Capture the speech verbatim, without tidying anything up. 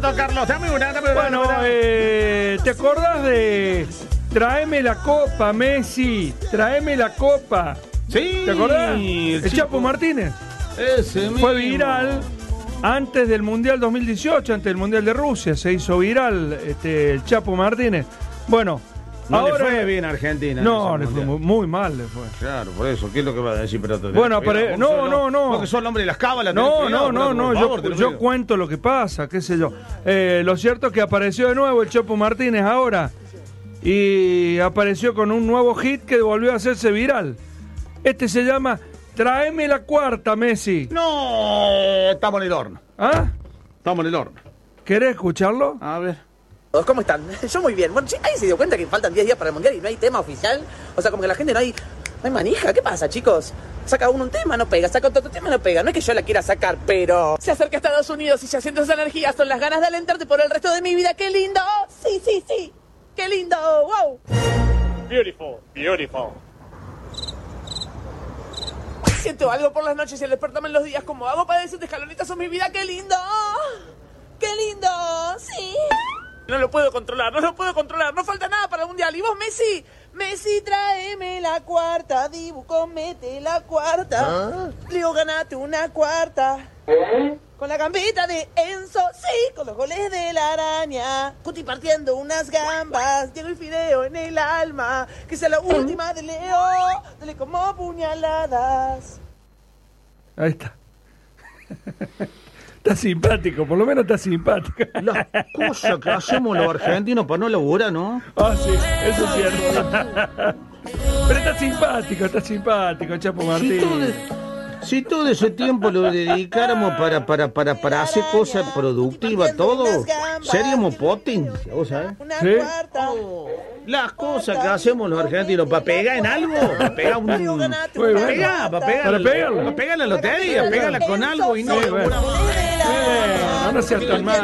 foto, Carlos. Dame una, dame una. Bueno, dame una. eh, ¿te acordás de Tráeme la copa, Messi? Tráeme la copa. Sí. ¿Te acordás? El, El chico. Chapo Martínez. Ese mismo. Fue viral antes del Mundial dos mil dieciocho, antes del Mundial de Rusia. Se hizo viral este, el Chapo Martínez. Bueno, No ahora le fue bien a Argentina. No, en le ese fue muy, mundial. muy mal. Le fue. Claro, por eso. ¿Qué es lo que va a decir? Pero Bueno, pero- no, no, no. Porque son el hombre de las cábalas. No, tenés no, cuidado, no, por no, favor, yo, te lo yo pido. cuento lo que pasa, qué sé yo. Eh, lo cierto es que apareció de nuevo el Chapo Martínez ahora y apareció con un nuevo hit que volvió a hacerse viral. Este se llama Tráeme la cuarta, Messi. No, estamos en el horno. ¿Ah? Estamos en el horno. ¿Querés escucharlo? A ver. ¿Cómo están? Yo muy bien. Bueno, ¿alguien se dio cuenta que faltan diez días para el Mundial y no hay tema oficial? O sea, como que la gente no hay... No hay manija. ¿Qué pasa, chicos? Saca uno un tema, no pega. Saca otro tema, no pega. No es que yo la quiera sacar, pero... Se acerca a Estados Unidos y ya siento esa energía. Son las ganas de alentarte por el resto de mi vida. ¡Qué lindo! Sí, sí, sí. ¡Qué lindo! ¡Wow! Beautiful, beautiful. Siento algo por las noches y al despertarme en los días. ¿Cómo hago para decirte, escalonitas son mi vida? ¡Qué lindo! ¡Qué lindo! ¡Sí! No lo puedo controlar, no lo puedo controlar. No falta nada para el Mundial. ¿Y vos, Messi? Messi, tráeme la cuarta. Dibu, comete la cuarta. ¿Ah? Leo, ganate una cuarta. ¿Eh? Con la gambita de Enzo, sí, con los goles de la araña. Cuti partiendo unas gambas, Diego y Fideo en el alma. Que sea la última de Leo, dale como puñaladas. Ahí está. Está simpático, por lo menos está simpático. Las cosas que hacemos los argentinos para no laburar, ¿no? Ah, sí, eso es cierto. Pero está simpático, está simpático, Chapo Si Martínez. todo, si todo ese tiempo lo dedicáramos para, para, para, para hacer cosas productivas, todo, seríamos potentes, ¿vos sabés? Una ¿Sí? cuarta. Las cosas que hacemos los argentinos para pegar en algo, para pegar un... Leo, ganate Muy una bueno. Pegar, para pegar, Para pegarla. para pegar la lotería, pegarla con algo y no... Sí, bueno. goles de la Eh, no, no seas tan mal.